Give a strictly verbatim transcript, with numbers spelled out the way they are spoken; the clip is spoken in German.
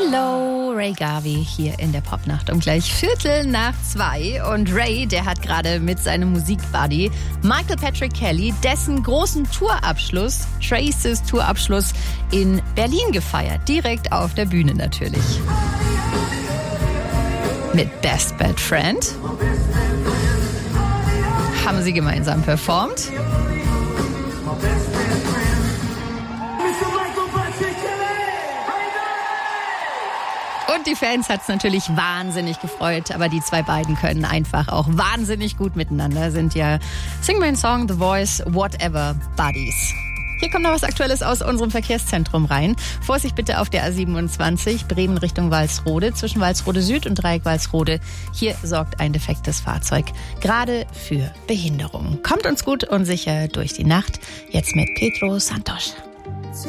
Hello, Ray Garvey hier in der Popnacht um gleich Viertel nach zwei. Und Ray, der hat gerade mit seinem Musikbuddy Michael Patrick Kelly dessen großen Tourabschluss, Traces Tourabschluss in Berlin gefeiert. Direkt auf der Bühne natürlich. Mit Best Bad Friend haben sie gemeinsam performt. Und die Fans hat es natürlich wahnsinnig gefreut, aber die zwei beiden können einfach auch wahnsinnig gut miteinander, sind ja Sing My Song, The Voice, Whatever Buddies. Hier kommt noch was Aktuelles aus unserem Verkehrszentrum rein. Vorsicht bitte auf der A siebenundzwanzig, Bremen Richtung Walsrode, zwischen Walsrode Süd und Dreieck Walsrode. Hier sorgt ein defektes Fahrzeug gerade für Behinderung. Kommt uns gut und sicher durch die Nacht. Jetzt mit Pedro Santos.